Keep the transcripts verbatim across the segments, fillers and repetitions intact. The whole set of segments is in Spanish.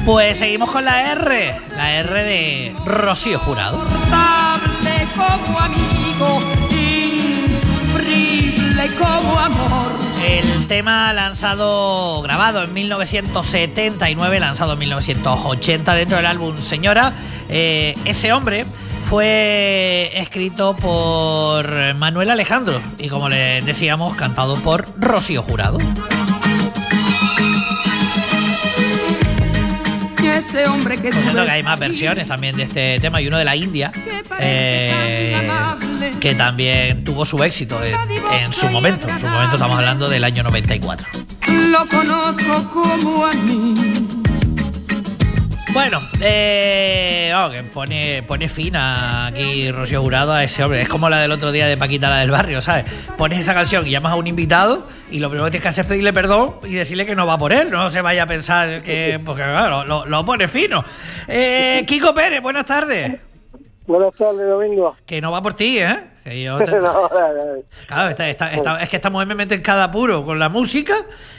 Pues seguimos con la R, la R de Rocío Jurado. Como amigo, insufrible como amor. El tema lanzado, grabado en mil novecientos setenta y nueve, lanzado en mil novecientos ochenta dentro del álbum Señora. Eh, ese hombre fue escrito por Manuel Alejandro y, como les decíamos, cantado por Rocío Jurado. Ese hombre que Por cierto, que hay más versiones también de este tema. Hay uno de la India eh, que también tuvo su éxito en, en su momento. En su momento estamos hablando del año noventa y cuatro. Lo conozco como a mí. Bueno, eh, oh, que pone, pone fin a aquí Rocío Jurado a ese hombre. Es como la del otro día de Paquita, la del barrio, ¿sabes? Pones esa canción y llamas a un invitado y lo primero que tienes que hacer es pedirle perdón y decirle que no va por él. No se vaya a pensar que... Porque claro, lo, lo pone fino. Eh, Kiko Pérez, buenas tardes. Buenas tardes, Domingo. Que no va por ti, ¿eh? Que yo te... no, claro, está, está, está, es que esta mujer me mete en cada apuro con la música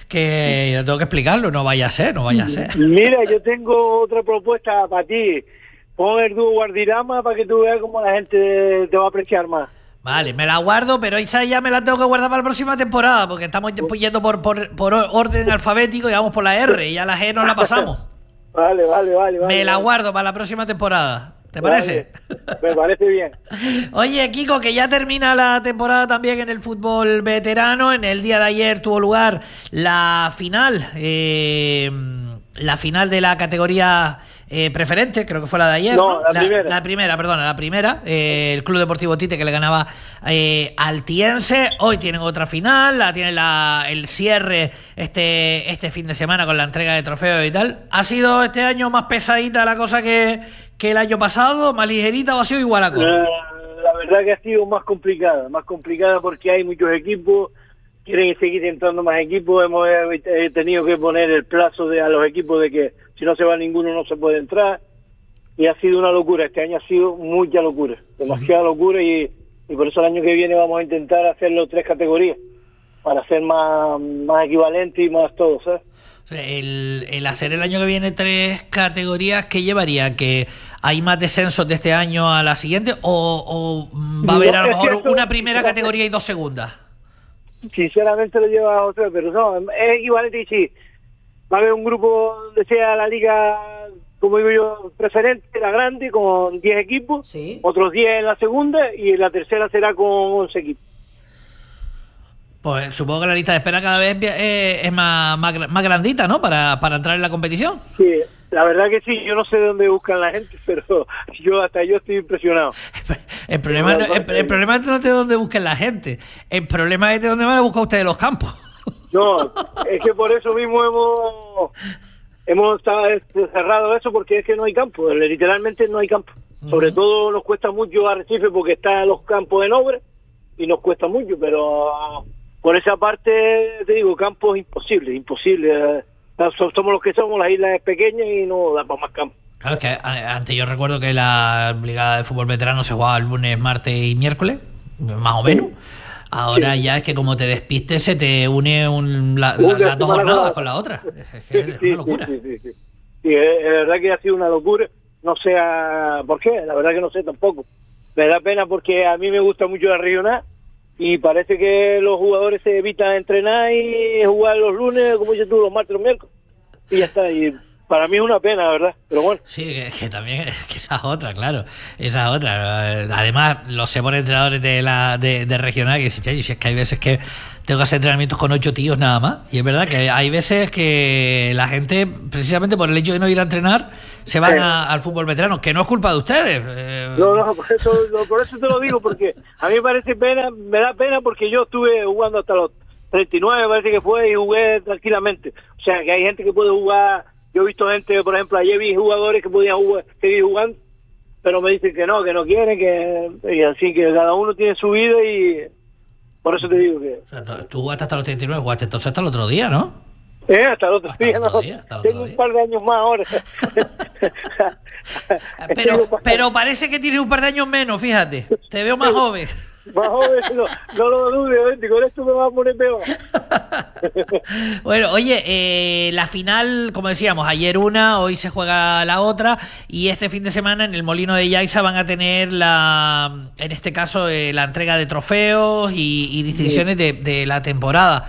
que yo tengo que explicarlo. No vaya a ser, no vaya a ser. Mira, yo tengo otra propuesta para ti. Pon el dúo Guardirama para que tú veas cómo la gente te va a apreciar más. Vale, me la guardo, pero esa ya me la tengo que guardar para la próxima temporada, porque estamos yendo por, por, por orden alfabético y vamos por la R, y ya la G no la pasamos. Vale, vale, vale. Me vale, la vale. guardo para la próxima temporada. ¿Te parece? Vale, me parece bien. Oye, Kiko, que ya termina la temporada también en el fútbol veterano. En el día de ayer tuvo lugar la final, eh, la final de la categoría eh, preferente, creo que fue la de ayer. No, ¿no? la, la primera. La primera, perdona, la primera. Eh, el Club Deportivo Tite, que le ganaba eh, al Tiense. Hoy tienen otra final, la tienen la, el cierre este, este fin de semana con la entrega de trofeos y tal. ¿Ha sido este año más pesadita la cosa que... que el año pasado, más ligerita, o ha sido igual a cosa? La, la verdad que ha sido más complicada, más complicada porque hay muchos equipos, quieren seguir entrando más equipos, hemos eh, tenido que poner el plazo de, a los equipos de que si no se va ninguno no se puede entrar, y ha sido una locura, este año ha sido mucha locura, demasiada uh-huh. locura, y, y por eso el año que viene vamos a intentar hacerlo tres categorías, para ser más, más equivalente y más todo, ¿sabes? O sea, el, el hacer el año que viene tres categorías, ¿qué llevaría? ¿Que hay más descensos de este año a la siguiente? ¿O, o va a haber a lo mejor una primera categoría y dos segundas? Sinceramente lo lleva a otra, pero no, es equivalente y sí. Va a haber un grupo donde sea la liga, como digo yo, preferente, la grande, con diez equipos, ¿sí? Otros diez en la segunda y en la tercera será con once equipos. Pues supongo que la lista de espera cada vez eh, es más, más, más grandita, ¿no? Para, para entrar en la competición. Sí, la verdad que sí. Yo no sé de dónde buscan la gente, pero yo hasta yo estoy impresionado. El problema, no, el, el problema no es de dónde busquen la gente. El problema es de dónde van a buscar ustedes los campos. No, es que por eso mismo hemos hemos estado cerrado eso, porque es que no hay campo. Literalmente no hay campo. Uh-huh. Sobre todo nos cuesta mucho Arrecife porque están los campos en obra y nos cuesta mucho, pero... Por esa parte, te digo, campo es imposible, imposible. Somos los que somos, las islas es pequeña y no da para más campo. Claro, es que antes yo recuerdo que la Brigada de Fútbol Veterano se jugaba el lunes, martes y miércoles, más o menos. Sí. Ahora sí. Ya es que como te despistes se te une un, la, la, las dos jornadas con la otra. Es, que es sí, una locura. Sí, sí, sí, sí. Sí, es, es verdad que ha sido una locura. No sé a, por qué, la verdad que no sé tampoco. Me da pena porque a mí me gusta mucho la regional. Y parece que los jugadores se evitan entrenar y jugar los lunes, como dices tú, los martes, los miércoles. Y ya está. Y para mí es una pena, la verdad. Pero bueno. Sí, que, que también, que esa es otra, claro. Esa es otra. Además, lo sé por entrenadores de la de, de regional que dicen, si es que hay veces que tengo que hacer entrenamientos con ocho tíos nada más. Y es verdad que hay veces que la gente, precisamente por el hecho de no ir a entrenar, se van a, al fútbol veterano, que no es culpa de ustedes. Eh... No, no, por eso, por eso te lo digo, porque a mí me parece pena, me da pena porque yo estuve jugando hasta los treinta y nueve, parece que fue, y jugué tranquilamente. O sea, que hay gente que puede jugar, yo he visto gente, por ejemplo, ayer vi jugadores que podían jugar, seguir jugando, pero me dicen que no, que no quieren, que y así que cada uno tiene su vida y por eso te digo que... O sea, tú jugaste hasta los treinta y nueve, jugaste entonces hasta el otro día, ¿no? Eh, hasta el otro hasta día, el otro no. día, hasta el Tengo otro un día. par de años más ahora. pero, pero parece que tienes un par de años menos, fíjate. Te veo más joven. Más joven, no, no lo dudes, ¿eh? Con esto me va a poner peor. Bueno, oye, eh, la final, como decíamos, ayer una, hoy se juega la otra, y este fin de semana en el Molino de Yaiza van a tener la, en este caso, eh, la entrega de trofeos y, y distinciones de, de la temporada.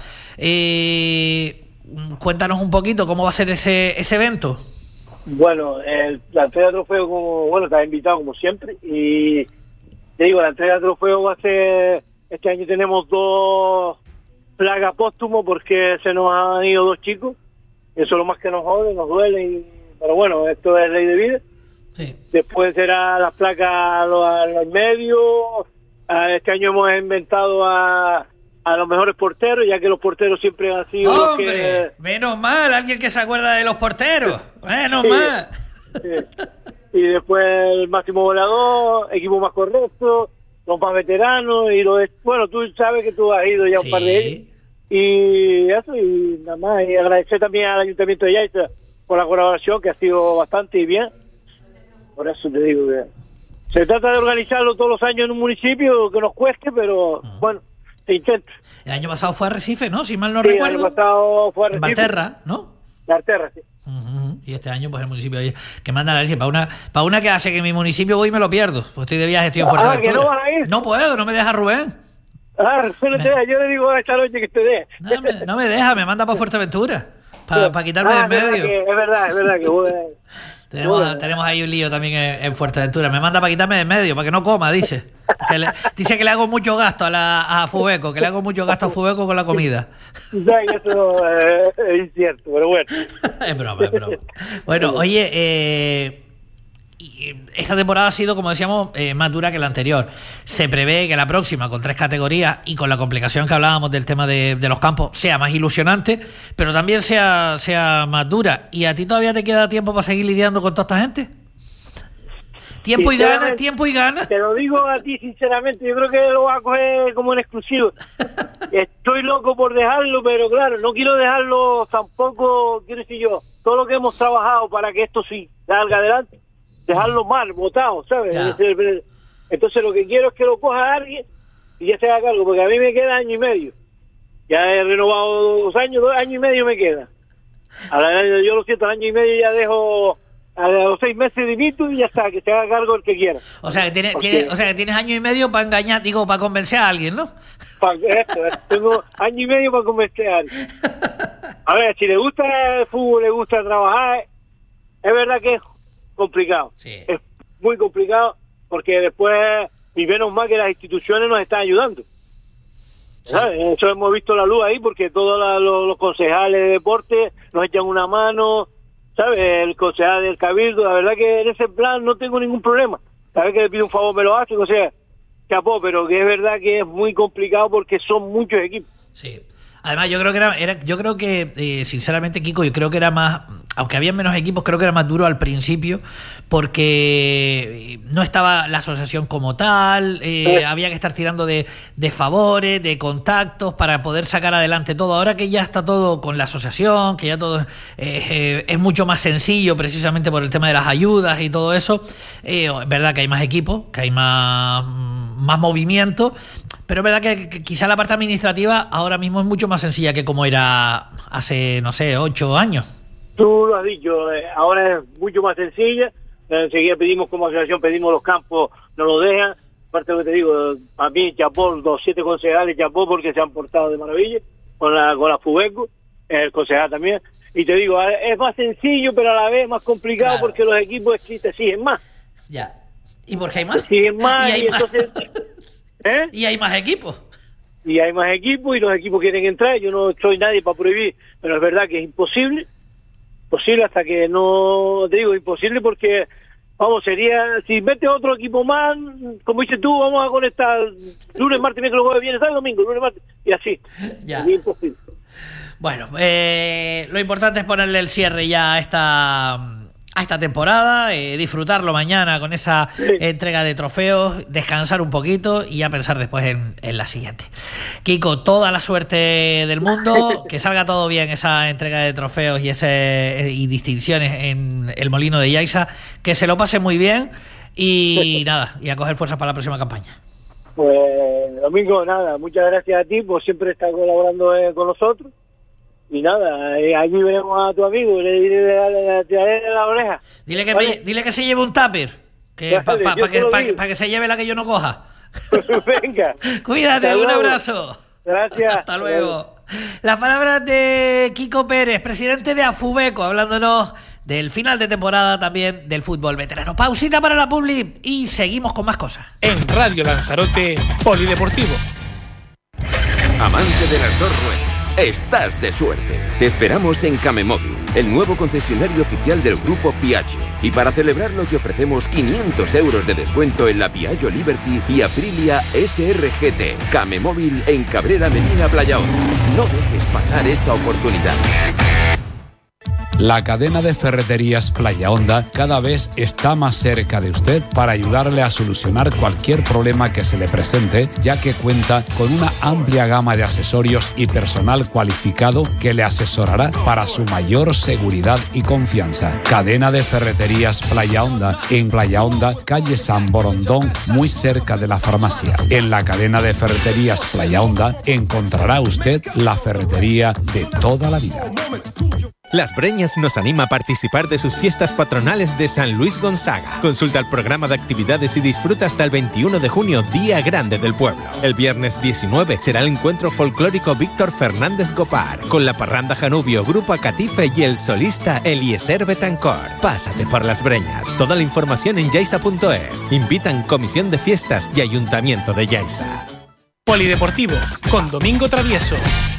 Eh, cuéntanos un poquito cómo va a ser ese, ese evento. Bueno, el, la entrega de trofeo, como bueno, está invitado como siempre, y te digo, la entrega de trofeo va a ser, este año tenemos dos plagas póstumos porque se nos han ido dos chicos, eso es lo más que nos jode, nos duele, y, pero bueno, esto es ley de vida. Sí. Después será las placas a los, a los medios. Este año hemos inventado a, a los mejores porteros, ya que los porteros siempre han sido los ¡Hombre! que... Menos mal, alguien que se acuerda de los porteros. Menos Sí. mal. Sí. Y después el máximo goleador, equipo más correcto, los más veteranos, y los... Bueno, tú sabes que tú has ido ya un Sí. par de ellos. Y eso, y nada más. Y agradecer también al Ayuntamiento de Yaiza por la colaboración, que ha sido bastante y bien. Por eso te digo que se trata de organizarlo todos los años en un municipio que nos cueste, pero Uh-huh. bueno, se intenta. El año pasado fue a Arrecife, ¿no? Si mal no Sí, el recuerdo. año pasado fue a En Recife. Valterra, ¿no? Valterra, sí. Ujú. Y este año, pues el municipio oye, que manda la leche. Para una, para una que hace que en mi municipio voy y me lo pierdo. Pues estoy de viaje, estoy en Ah, Fuerteventura. ¿que no vas a ir? No puedo, no me deja Rubén. Ah, solo te da, yo le digo esta noche que te dé. No me, no me deja, me manda para Fuerteventura. Para pa quitarme Ah, de en es verdad medio. que- es verdad, es verdad que vos, eh, Tenemos, Bueno. tenemos ahí un lío también en, en Fuerteventura. Me manda para quitarme de en medio, para que no coma, dice. Que le- dice que le hago mucho gasto a, la, a Fubeco, que le hago mucho gasto a Fubeco con la comida. sabes que eso eh, es incierto, pero bueno. Es broma, es broma. Bueno, oye, eh, y esta temporada ha sido, como decíamos, eh, más dura que la anterior. Se prevé que la próxima, con tres categorías y con la complicación que hablábamos del tema de, de los campos, sea más ilusionante, pero también sea, sea más dura. ¿Y a ti todavía te queda tiempo para seguir lidiando con toda esta gente? Tiempo y ganas, Sinceramente, tiempo y ganas. Te lo digo a ti sinceramente, yo creo que lo voy a coger como en exclusivo. Estoy loco por dejarlo, pero claro, no quiero dejarlo tampoco, quiero decir yo, todo lo que hemos trabajado para que esto sí salga adelante, dejarlo mal, botado, ¿sabes? Ya. Entonces lo que quiero es que lo coja alguien y ya se haga cargo, porque a mí me queda año y medio. Ya he renovado dos años, dos años y medio me queda. Ahora, yo lo siento, al año y medio ya dejo, a los seis meses dimito y ya está, que se haga cargo el que quiera. O sea, que tienes, Porque- tienes- o sea, que tienes año y medio para engañar, digo, para convencer a alguien, ¿no? Pa- esto, esto, tengo año y medio para convencer a alguien. A ver, si le gusta el fútbol, le gusta trabajar, es verdad que es complicado. Sí. Es muy complicado porque después, y menos mal que las instituciones nos están ayudando. ¿Sabes? Eso hemos visto la luz ahí porque todos la- los, los concejales de deporte nos echan una mano, ¿sabes? El concejal del Cabildo, la verdad que en ese plan no tengo ningún problema. Cada vez que le pido un favor me lo hacen, o sea, chapó, pero que es verdad que es muy complicado porque son muchos equipos. Sí. Además, yo creo que era, era yo creo que, eh, sinceramente, Kiko, yo creo que era más, aunque había menos equipos, creo que era más duro al principio, porque no estaba la asociación como tal, eh, Sí. había que estar tirando de, de favores, de contactos, para poder sacar adelante todo. Ahora que ya está todo con la asociación, que ya todo eh, eh, es mucho más sencillo, precisamente por el tema de las ayudas y todo eso, eh, es verdad que hay más equipos, que hay más, más movimiento. Pero es verdad que, que quizá la parte administrativa ahora mismo es mucho más sencilla que como era hace, no sé, ocho años. Tú lo has dicho, eh, ahora es mucho más sencilla. Eh, enseguida pedimos como asociación, pedimos los campos, nos lo dejan. Aparte de lo que te digo, a mí chapó, los siete concejales chapó porque se han portado de maravilla con la con la Fubeco, el concejal también. Y te digo, es más sencillo, pero a la vez más complicado. Claro. Porque los equipos sí te exigen más. Ya. ¿Y por qué hay Te más? exigen más y, y, hay más. entonces... ¿eh? y hay más equipos. Y hay más equipos y los equipos quieren entrar. Yo no soy nadie para prohibir, pero es verdad que es imposible. Posible hasta que no, te digo, imposible porque, vamos, sería, si metes otro equipo más, como dices tú, vamos a conectar lunes, martes, miércoles, jueves, viernes, sábado, domingo, lunes, martes, y así. Ya. Es imposible. Bueno, eh, lo importante es ponerle el cierre ya a esta, a esta temporada, eh, disfrutarlo mañana con esa Sí. entrega de trofeos, descansar un poquito y ya pensar después en, en la siguiente. Kiko, toda la suerte del mundo, que salga todo bien esa entrega de trofeos y, ese, y distinciones en el Molino de Yaiza, que se lo pase muy bien y nada, y a coger fuerzas para la próxima campaña. Pues, Domingo, nada, muchas gracias a ti por siempre estar colaborando eh, con nosotros. Y nada, eh, aquí veremos a tu amigo, le diré de darle de la oreja. Dile que, ¿Vale? me, dile que se lleve un tupper, que para Vale, pa, yo pa te que, lo pa, digo. pa que se lleve la que yo no coja. Venga. Cuídate, Hasta un luego. abrazo. Gracias. Hasta luego. Las palabras de Kiko Pérez, presidente de Afubeco, hablándonos del final de temporada también del fútbol veterano. Pausita para la publi y seguimos con más cosas. En Radio Lanzarote, Polideportivo. Amante de las dos ruedas, estás de suerte. Te esperamos en Camemóvil, el nuevo concesionario oficial del grupo Piaggio. Y para celebrarlo te ofrecemos quinientos euros de descuento en la Piaggio Liberty y Aprilia S R G T. Camemóvil en Cabrera Medina Playa Honda. No dejes pasar esta oportunidad. La cadena de ferreterías Playa Honda cada vez está más cerca de usted para ayudarle a solucionar cualquier problema que se le presente, ya que cuenta con una amplia gama de accesorios y personal cualificado que le asesorará para su mayor seguridad y confianza. Cadena de ferreterías Playa Honda, en Playa Honda, calle San Borondón, muy cerca de la farmacia. En la cadena de ferreterías Playa Honda encontrará usted la ferretería de toda la vida. Las Breñas nos anima a participar de sus fiestas patronales de San Luis Gonzaga. Consulta el programa de actividades y disfruta hasta el veintiuno de junio, Día Grande del Pueblo. El viernes diecinueve será el encuentro folclórico Víctor Fernández Gopar, con la parranda Janubio, Grupo Acatife y el solista Eliezer Betancor. Pásate por Las Breñas. Toda la información en yaisa punto es. Invitan Comisión de Fiestas y Ayuntamiento de Yaiza. Polideportivo, con Domingo Travieso.